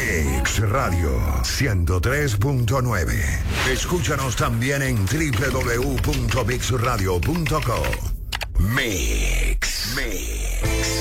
Mix Radio 103.9. Escúchanos también en www.mixradio.co. Mix.